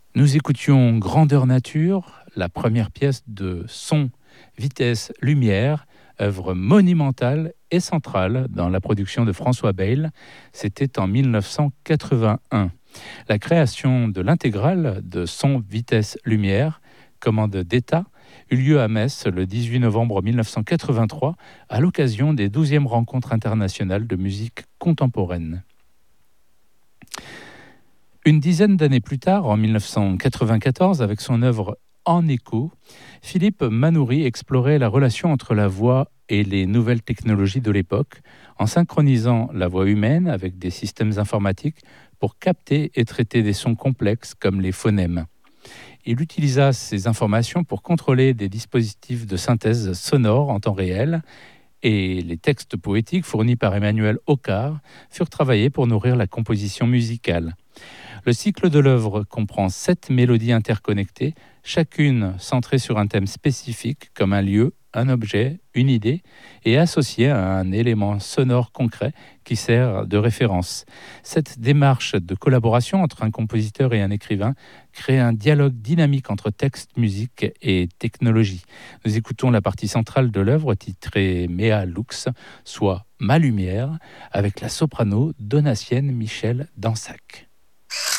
Nous écoutions Grandeur Nature, la première pièce de Son, Vitesse, Lumière, œuvre monumentale et centrale dans la production de François Bayle. C'était en 1981. La création de l'intégrale de Son, Vitesse, Lumière, commande d'État, eut lieu à Metz le 18 novembre 1983 à l'occasion des 12e rencontres internationales de musique contemporaine. Une dizaine d'années plus tard, en 1994, avec son œuvre En écho, Philippe Manoury explorait la relation entre la voix et les nouvelles technologies de l'époque, en synchronisant la voix humaine avec des systèmes informatiques pour capter et traiter des sons complexes comme les phonèmes. Il utilisa ces informations pour contrôler des dispositifs de synthèse sonore en temps réel, et les textes poétiques fournis par Emmanuel Hoccard furent travaillés pour nourrir la composition musicale. Le cycle de l'œuvre comprend 7 mélodies interconnectées, chacune centrée sur un thème spécifique comme un lieu, un objet, une idée, et associée à un élément sonore concret qui sert de référence. Cette démarche de collaboration entre un compositeur et un écrivain crée un dialogue dynamique entre texte, musique et technologie. Nous écoutons la partie centrale de l'œuvre titrée Mea Lux, soit Ma Lumière, avec la soprano donatienne Michèle Dansac.